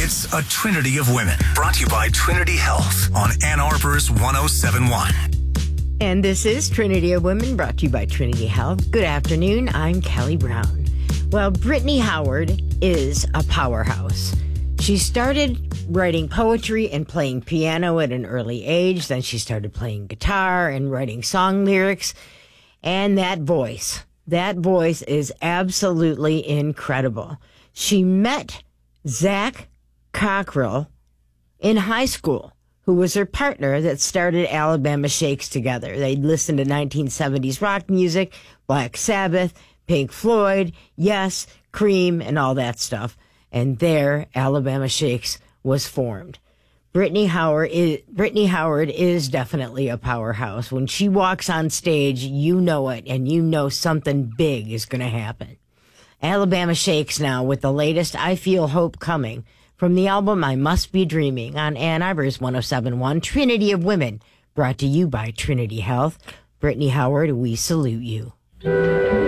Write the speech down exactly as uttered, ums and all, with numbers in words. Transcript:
It's a Trinity of Women, brought to you by Trinity Health on Ann Arbor's one oh seven point one. And this is Trinity of Women, brought to you by Trinity Health. Good afternoon. I'm Kelly Brown. Well, Brittany Howard is a powerhouse. She started writing poetry and playing piano at an early age. Then she started playing guitar and writing song lyrics. And that voice, that voice is absolutely incredible. She met Zach Cockrell in high school, who was her partner that started Alabama Shakes together. They'd listen to nineteen seventies rock music, Black Sabbath, Pink Floyd, Yes, Cream, and all that stuff. And there, Alabama Shakes was formed. Brittany Howard is, Brittany Howard is definitely a powerhouse. When she walks on stage, you know it, and you know something big is going to happen. Alabama Shakes now with the latest I Feel Hope Coming from the album I Must Be Dreaming on Ann Arbor's one oh seven point one, Trinity of Women, brought to you by Trinity Health. Brittany Howard, we salute you.